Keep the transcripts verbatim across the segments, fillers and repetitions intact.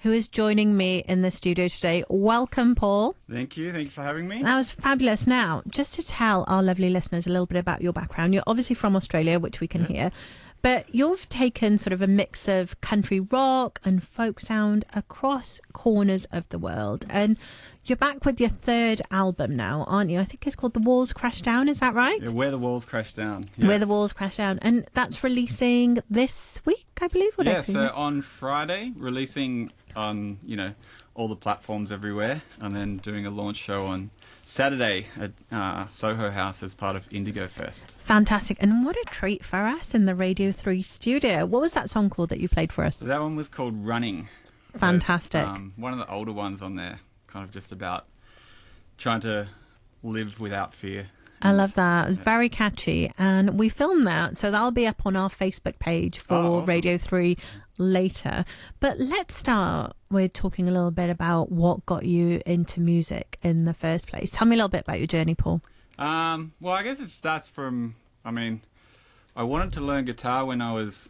who is joining me in the studio today. Welcome, Paul. Thank you. Thanks for having me. That was fabulous. Now, just to tell our lovely listeners a little bit about your background, you're obviously from Australia, which we can Yeah. hear, but you've taken sort of a mix of country rock and folk sound across corners of the world. And you're back with your third album now, aren't you? I think it's called The Walls Crash Down. Is that right? Yeah, Where the Walls Crash Down. Yeah. Where the Walls Crash Down. And that's releasing this week, I believe, or yeah, next week? so on Friday, releasing on, you know, all the platforms everywhere, and then doing a launch show on Saturday at uh, Soho House as part of Indigo Fest. Fantastic. And what a treat for us in the Radio three studio. What was that song called that you played for us? So that one was called Running. Fantastic. So, um, one of the older ones on there, kind of just about trying to live without fear. I love that. It was very catchy. And we filmed that, so that'll be up on our Facebook page for Oh, awesome. Radio three later. But let's start with talking a little bit about what got you into music in the first place. Tell me a little bit about your journey, Paul. Um, well, I guess it starts from, I mean, I wanted to learn guitar when I was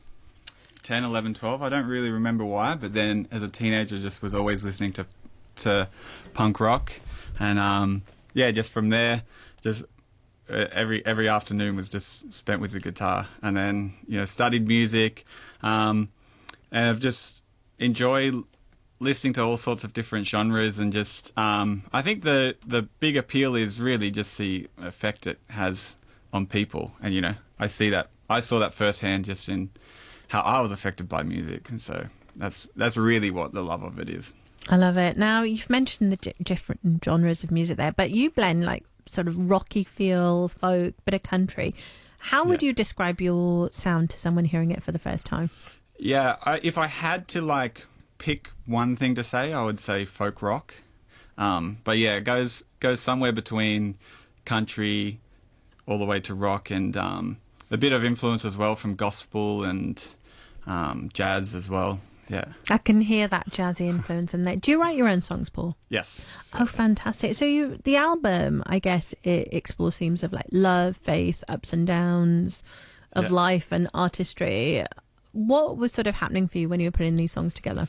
ten, eleven, twelve. I don't really remember why, but then as a teenager just was always listening to to punk rock. And um, yeah, just from there, just uh, every every afternoon was just spent with the guitar. And then, you know, studied music. Um, and I've just enjoyed listening to all sorts of different genres, and just um, I think the the big appeal is really just the effect it has on people. And, you know, I see that I saw that firsthand just in how I was affected by music, and so that's that's really what the love of it is. I love it. Now, you've mentioned the di- different genres of music there, but you blend like sort of rocky feel, folk, bit of country. How would Yeah. you describe your sound to someone hearing it for the first time? Yeah, I, if I had to like pick one thing to say, I would say folk rock. Um, but yeah, it goes goes somewhere between country all the way to rock, and um, a bit of influence as well from gospel and um, jazz as well. Yeah. I can hear that jazzy influence in there. Do you write your own songs, Paul? Yes. Oh, fantastic. So you, the album, I guess, it explores themes of like love, faith, ups and downs of Yeah. life and artistry. What was sort of happening for you when you were putting these songs together?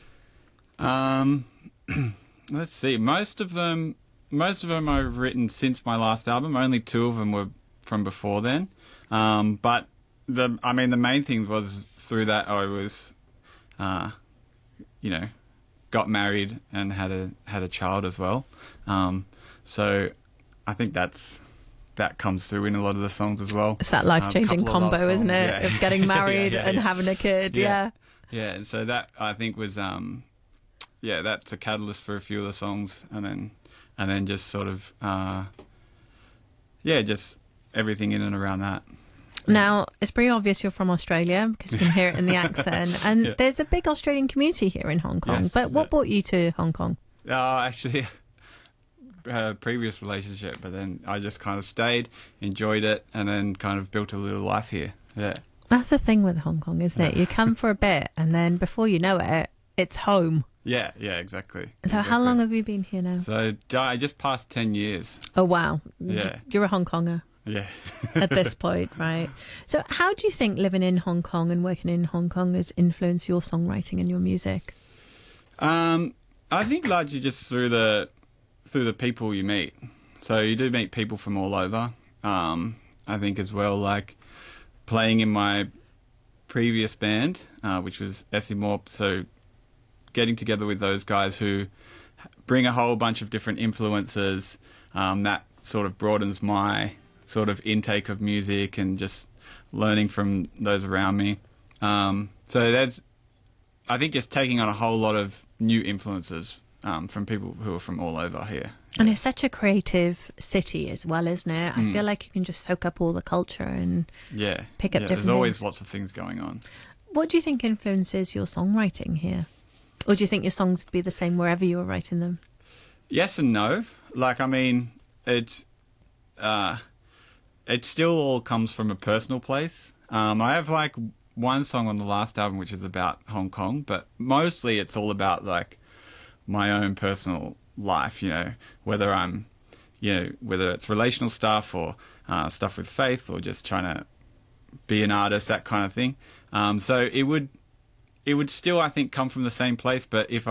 Um, let's see. Most of them, most of them I've written since my last album. Only two of them were from before then. Um, but the, I mean, the main thing was through that I was, uh, you know, got married and had a had a child as well. Um, so I think that's that comes through in a lot of the songs as well. It's that Um, life-changing couple of love combo, isn't songs, it? yeah. Of getting married Yeah, yeah, and yeah. having a kid. Yeah. Yeah. Yeah, and so that I think was, um, yeah, that's a catalyst for a few of the songs, and then, and then just sort of, uh, yeah, just everything in and around that. Now, it's pretty obvious you're from Australia because you can hear it in the accent. And Yeah. there's a big Australian community here in Hong Kong. Yes, but what yeah. brought you to Hong Kong? Uh, actually, a previous relationship, but then I just kind of stayed, enjoyed it, and then kind of built a little life here. Yeah. That's the thing with Hong Kong, isn't it? You come for a bit and then before you know it, it's home. Yeah, yeah, exactly. So how Exactly. long have you been here now? So I just passed ten years. Oh, wow. Yeah. You're a Hong Konger Yeah. at this point, right? So how do you think living in Hong Kong and working in Hong Kong has influenced your songwriting and your music? Um, I think largely just through the through the people you meet. So you do meet people from all over. Um, I think as well, like playing in my previous band, uh, which was Essie Morp. So getting together with those guys who bring a whole bunch of different influences, um, that sort of broadens my sort of intake of music, and just learning from those around me. Um, so that's, I think, just taking on a whole lot of new influences um, from people who are from all over here. And it's such a creative city as well, isn't it? I Mm. feel like you can just soak up all the culture and Yeah. pick up yeah, different There's always things. lots of things going on. What do you think influences your songwriting here? Or do you think your songs would be the same wherever you were writing them? Yes and no. Like, I mean, it, uh, it still all comes from a personal place. Um, I have, like, one song on the last album which is about Hong Kong, but mostly it's all about, like, my own personal life, you know, whether I'm, you know, whether it's relational stuff or uh, stuff with faith or just trying to be an artist, that kind of thing. Um, so it would, it would still, I think, come from the same place, but if